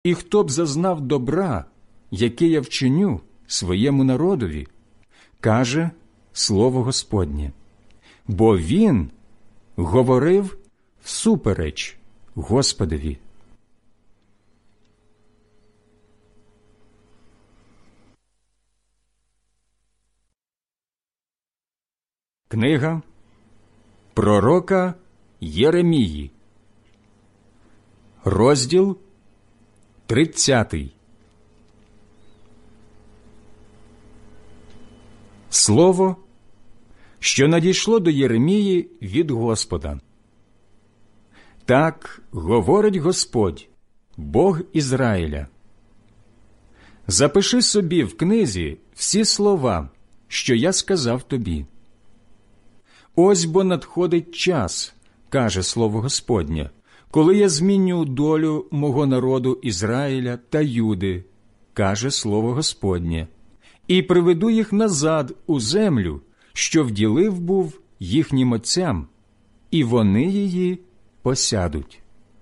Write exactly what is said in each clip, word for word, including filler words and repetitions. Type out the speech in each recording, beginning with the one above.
І хто б зазнав добра, яке я вчиню своєму народові, каже слово Господнє, бо він говорив всупереч Господові. Книга пророка Єремії, розділ тридцятий. Слово, що надійшло до Єремії від Господа. Так говорить Господь, Бог Ізраїля. Запиши собі в книзі всі слова, що я сказав тобі. Ось бо надходить час, каже слово Господнє, коли я зміню долю мого народу Ізраїля та Юди, каже слово Господнє, і приведу їх назад у землю, що вділив був їхнім отцям, і вони її посядуть.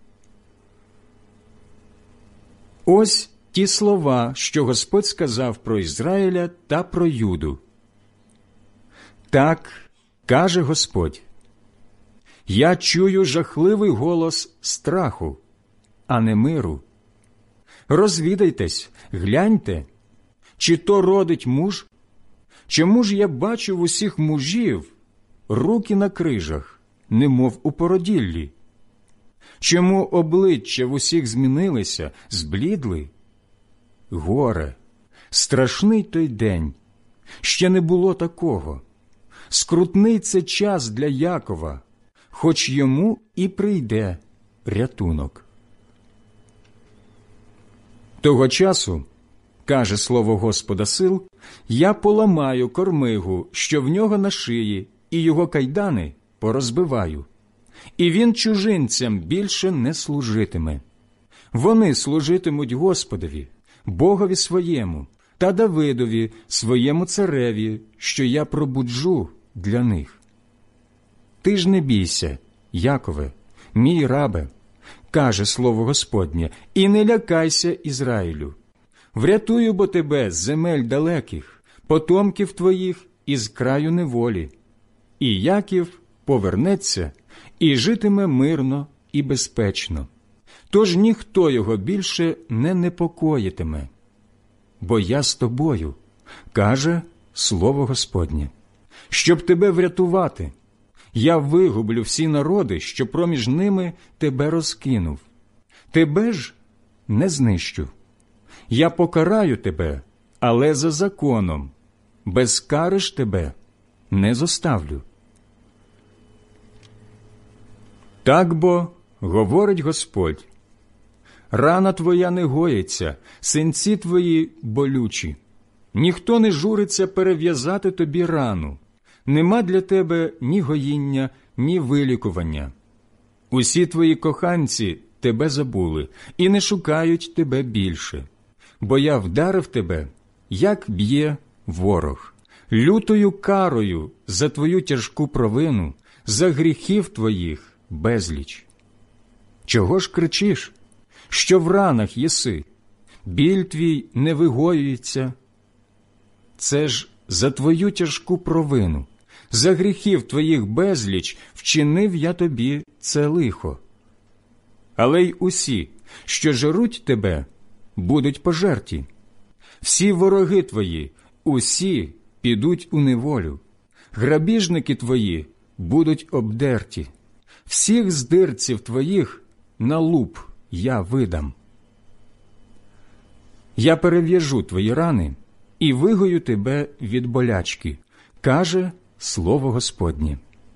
Ось ті слова, що Господь сказав про Ізраїля та про Юду. Так каже Господь: я чую жахливий голос страху, а не миру. Розвідайтесь, гляньте, чи то родить муж? Чому ж я бачу в усіх мужів руки на крижах, немов у породіллі? Чому обличчя в усіх змінилися, зблідли? Горе, страшний той день, ще не було такого. Скрутний це час для Якова, хоч йому і прийде рятунок. Того часу, каже слово Господа сил, я поламаю кормигу, що в нього на шиї, і його кайдани порозбиваю. І він чужинцям більше не служитиме. Вони служитимуть Господові, Богові своєму, та Давидові, своєму цареві, що я пробуджу для них. Ти ж не бійся, Якове, мій рабе, каже слово Господнє, і не лякайся, Ізраїлю. Врятую бо тебе з земель далеких, потомків твоїх із краю неволі. І Яків повернеться і житиме мирно і безпечно. Тож ніхто його більше не непокоїтиме. Бо я з тобою, каже слово Господнє, щоб тебе врятувати. Я вигублю всі народи, що проміж ними тебе розкинув. Тебе ж не знищу. Я покараю тебе, але за законом. Без кари ж тебе не зоставлю. Так бо говорить Господь: рана твоя не гоїться, синці твої болючі. Ніхто не журиться перев'язати тобі рану. Нема для тебе ні гоїння, ні вилікування. Усі твої коханці тебе забули і не шукають тебе більше. Бо я вдарив тебе, як б'є ворог, лютою карою за твою тяжку провину, за гріхів твоїх безліч. Чого ж кричиш? Що в ранах єси? Біль твій не вигоюється. Це ж за твою тяжку провину, за гріхів твоїх безліч вчинив я тобі це лихо. Але й усі, що жеруть тебе, будуть пожерті. Всі вороги твої, усі підуть у неволю. Грабіжники твої будуть обдерті. Всіх здирців твоїх на луп я видам. Я перев'яжу твої рани і вигою тебе від болячки, каже слово Господнє.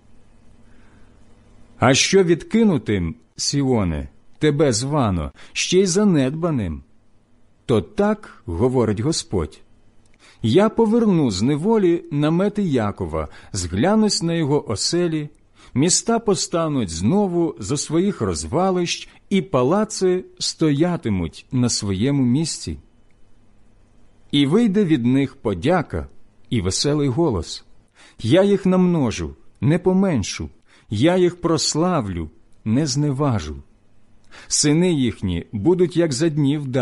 А що відкинутим, Сіоне, тебе звано, ще й занедбаним? То так говорить Господь: я поверну з неволі намети Якова, зглянусь на його оселі, міста постануть знову зо своїх розвалищ, і палаци стоятимуть на своєму місці. І вийде від них подяка і веселий голос. Я їх намножу, не поменшу, я їх прославлю, не зневажу. Сини їхні будуть, як за днів